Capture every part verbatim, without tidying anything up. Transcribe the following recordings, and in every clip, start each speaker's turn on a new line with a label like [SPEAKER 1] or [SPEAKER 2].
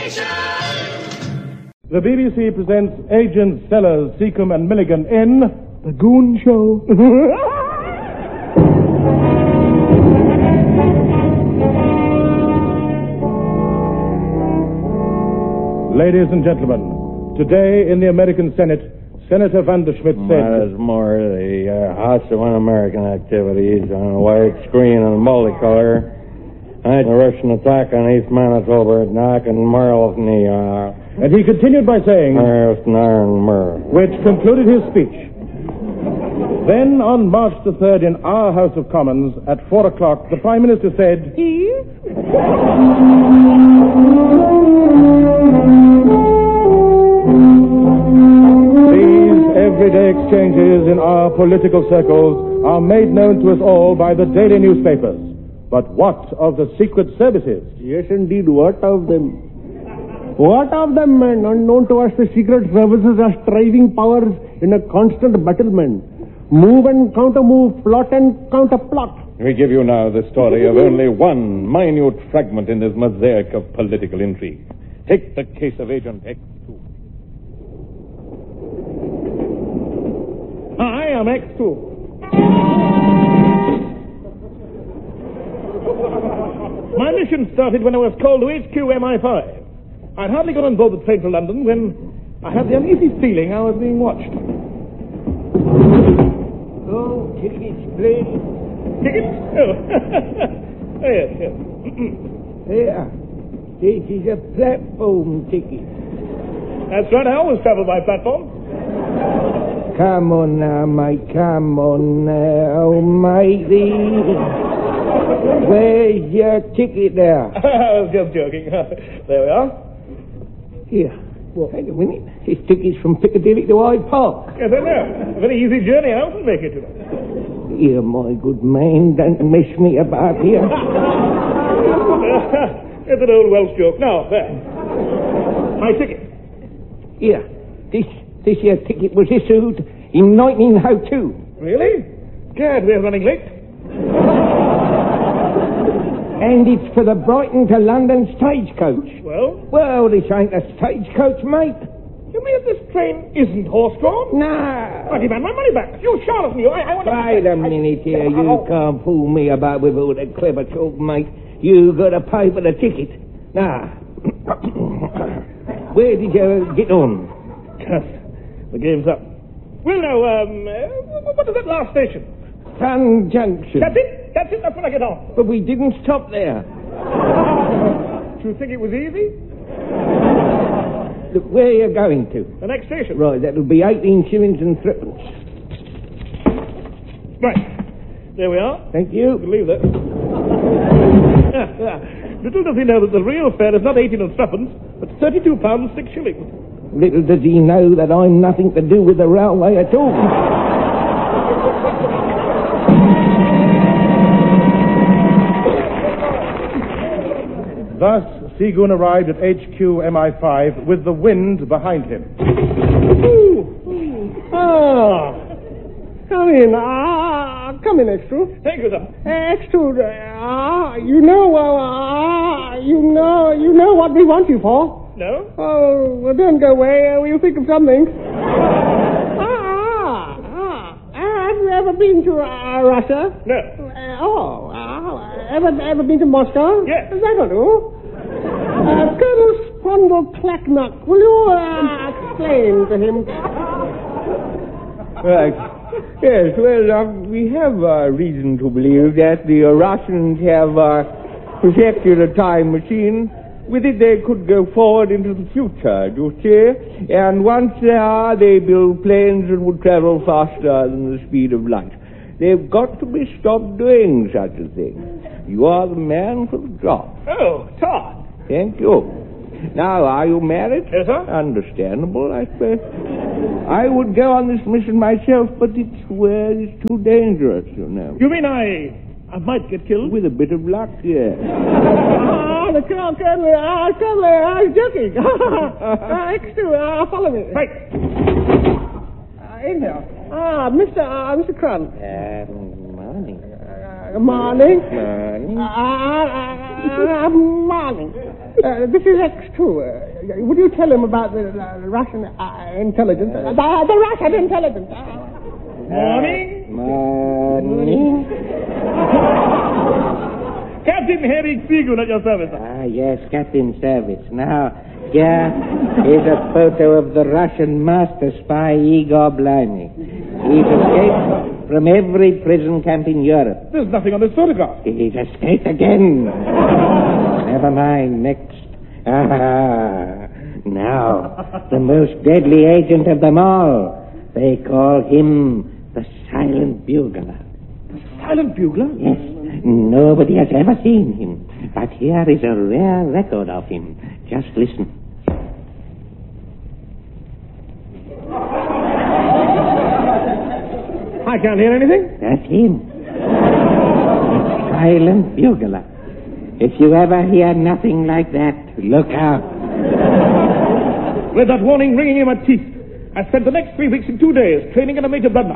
[SPEAKER 1] The B B C presents Agents Sellers, Seacombe and Milligan in The Goon Show. Ladies and gentlemen, today in the American Senate, Senator Vanderschmidt said...
[SPEAKER 2] There's more of the uh, House of Un-American activities on a white screen and multicolor. I had a Russian attack on East Manitoba, knock and Merle from the... Uh,
[SPEAKER 1] and he continued by saying...
[SPEAKER 2] Which
[SPEAKER 1] concluded his speech. Then, on March the third, in our House of Commons, at four o'clock, the Prime Minister said...
[SPEAKER 3] He?
[SPEAKER 1] These everyday exchanges in our political circles are made known to us all by the daily newspapers. But what of the secret services?
[SPEAKER 4] Yes, indeed. What of them? What of them, man? Unknown to us, the secret services are striving powers in a constant battlement. Move and counter-move, plot and counter-plot.
[SPEAKER 5] We give you now the story of only one minute fragment in this mosaic of political intrigue. Take the case of Agent X two.
[SPEAKER 1] I am X two. My mission started when I was called to H Q M I five. I'd hardly got on board the train for London when I had the uneasy feeling I was being watched.
[SPEAKER 4] Oh, tickets, please.
[SPEAKER 1] Tickets? Oh, oh yes, yes.
[SPEAKER 4] Here. This is a platform ticket.
[SPEAKER 1] That's right, I always travel by platform.
[SPEAKER 4] Come on now, mate, come on now, matey. Where's your ticket there?
[SPEAKER 1] I was just joking. There we are.
[SPEAKER 4] Here. Well, hang a minute. This ticket's from Piccadilly to Hyde Park.
[SPEAKER 1] Yes, I know. A very easy journey. I often make it to it.
[SPEAKER 4] Here, my good man, don't mess me about here.
[SPEAKER 1] It's an old Welsh joke. Now, there. My ticket.
[SPEAKER 4] Here. This, this here ticket was issued in nineteen oh two.
[SPEAKER 1] Really? Gad, we're running late.
[SPEAKER 4] And it's for the Brighton to London stagecoach.
[SPEAKER 1] Well?
[SPEAKER 4] Well, this ain't a stagecoach, mate.
[SPEAKER 1] You mean this train isn't horse-drawn?
[SPEAKER 4] Nah.
[SPEAKER 1] I demand my money back. You charlatan, you. I, I want to...
[SPEAKER 4] Wait a minute here. You can't fool me about with all that clever talk, mate. You got to pay for the ticket. Now, where did you get on?
[SPEAKER 1] The game's up. Well, now, um, uh, what is that last station?
[SPEAKER 4] Sun Junction.
[SPEAKER 1] That's it. That's it. That's when I get on.
[SPEAKER 4] But we didn't stop there.
[SPEAKER 1] Do you think it was easy?
[SPEAKER 4] Look, where are you going to?
[SPEAKER 1] The next station.
[SPEAKER 4] Right, that'll be eighteen shillings and threepence.
[SPEAKER 1] Right. There we are.
[SPEAKER 4] Thank you.
[SPEAKER 1] Believe that. Little does he know that the real fare is not eighteen and threepence, but thirty-two pounds six shillings.
[SPEAKER 4] Little does he know that I'm nothing to do with the railway at all.
[SPEAKER 1] Thus, Seagoon arrived at H Q M I five with the wind behind him.
[SPEAKER 4] Ooh. Ah. Come in. Ah. Come in, X two.
[SPEAKER 1] Thank you, sir.
[SPEAKER 4] X two. Ah. You know, ah. You know, you know what we want you for.
[SPEAKER 1] No?
[SPEAKER 4] Oh, well, don't go away. Uh, we'll think of something. ah, ah, ah. Have you ever been to uh, Russia?
[SPEAKER 1] No.
[SPEAKER 4] Uh, oh, uh, ever ever been to Moscow?
[SPEAKER 1] Yes.
[SPEAKER 4] That'll do. Uh, Colonel Spondle Clacknuck, will you uh, explain to him?
[SPEAKER 6] Right. Yes, well, uh, we have uh, reason to believe that the uh, Russians have uh, perfected a time machine. With it, they could go forward into the future, you see? And once there, they build planes that would travel faster than the speed of light. They've got to be stopped doing such a thing. You are the man for the job.
[SPEAKER 1] Oh, Todd.
[SPEAKER 6] Thank you. Now, are you married?
[SPEAKER 1] Yes, sir.
[SPEAKER 6] Understandable, I suppose. I would go on this mission myself, but it's well, it's too dangerous, you know.
[SPEAKER 1] You mean I... I might get killed?
[SPEAKER 6] With a bit of luck, yes.
[SPEAKER 4] Ah, the Colonel, Colonel, ah, Colonel, I was joking. uh, X two, uh, follow me.
[SPEAKER 1] Right.
[SPEAKER 4] Uh, in here. Ah, Mister Uh, Mister Crumb.
[SPEAKER 6] Uh, morning.
[SPEAKER 4] Uh, morning.
[SPEAKER 6] Morning.
[SPEAKER 4] Uh, uh, Uh, morning. Uh, this is X two. Uh, would you tell him about the uh, Russian uh, intelligence? Uh, the, the Russian intelligence. Uh,
[SPEAKER 6] Morning.
[SPEAKER 3] Morning.
[SPEAKER 5] Captain Harry Seagoon at your service.
[SPEAKER 3] Ah, yes, Captain Service. Now, here is a photo of the Russian master spy Igor Blimey. He's escaped from every prison camp in Europe.
[SPEAKER 5] There's nothing on this photograph.
[SPEAKER 3] He's escaped again. Never mind, next. Ah, now, the most deadly agent of them all. They call him the Silent Bugler.
[SPEAKER 5] The Silent Bugler?
[SPEAKER 3] Yes, nobody has ever seen him. But here is a rare record of him. Just listen.
[SPEAKER 5] I can't hear anything.
[SPEAKER 3] That's him. The Silent Bugler. If you ever hear nothing like that, look out.
[SPEAKER 5] With that warning ringing in my teeth, I spent the next three weeks in two days training in a major bloodbath.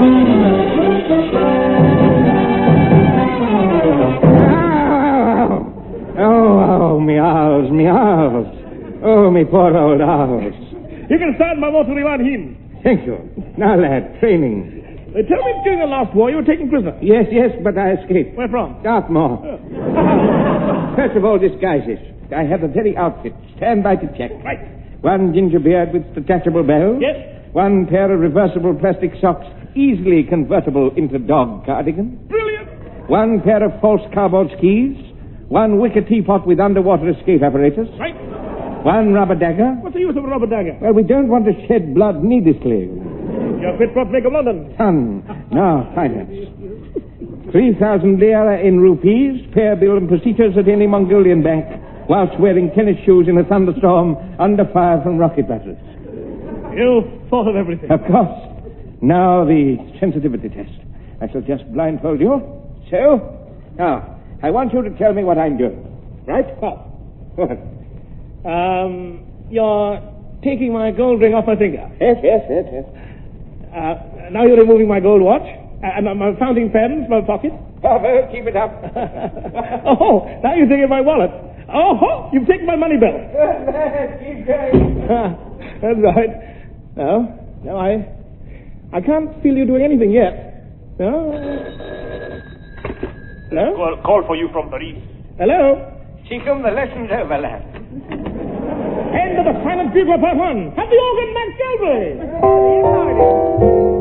[SPEAKER 3] Oh, oh, me owls, me owls. Oh, me poor old owls.
[SPEAKER 5] You can start my motor on him.
[SPEAKER 3] Thank you. Now, lad, training.
[SPEAKER 5] They tell me during the last war you were taken prisoner.
[SPEAKER 3] Yes, yes, but I escaped.
[SPEAKER 5] Where from?
[SPEAKER 3] Dartmoor.
[SPEAKER 5] Oh.
[SPEAKER 3] First of all, disguises. I have the very outfit. Stand by to check.
[SPEAKER 5] Right.
[SPEAKER 3] One ginger beard with detachable bells.
[SPEAKER 5] Yes.
[SPEAKER 3] One pair of reversible plastic socks, easily convertible into dog cardigan.
[SPEAKER 5] Brilliant.
[SPEAKER 3] One pair of false cardboard skis. One wicker teapot with underwater escape apparatus.
[SPEAKER 5] Right.
[SPEAKER 3] One rubber dagger.
[SPEAKER 5] What's the use of a rubber dagger?
[SPEAKER 3] Well, we don't want to shed blood needlessly.
[SPEAKER 5] You're fit for Bank of London.
[SPEAKER 3] Son, now, finance. Three thousand lira in rupees, payable in pesetas at any Mongolian bank, whilst wearing tennis shoes in a thunderstorm under fire from rocket batteries.
[SPEAKER 5] You thought of everything.
[SPEAKER 3] Of course. Now the sensitivity test. I shall just blindfold you. So, now, I want you to tell me what I'm doing. Right?
[SPEAKER 5] What?
[SPEAKER 3] What?
[SPEAKER 5] Um, you're taking my gold ring off my finger.
[SPEAKER 3] Yes, yes, yes, yes.
[SPEAKER 5] Uh, now you're removing my gold watch, and uh, my fountain pen from my pocket.
[SPEAKER 3] Bravo, keep it up.
[SPEAKER 5] Oh, now you're taking my wallet. Oh, you've taken my money belt.
[SPEAKER 3] Keep going.
[SPEAKER 5] That's right. No, no, I, I can't feel you doing anything yet. No. Hello?
[SPEAKER 7] Call, call for you from Paris.
[SPEAKER 5] Hello?
[SPEAKER 3] Seacombe, the lesson's over, lad.
[SPEAKER 5] End of the Silent Bugler Part One. Have the organ, Max Galway.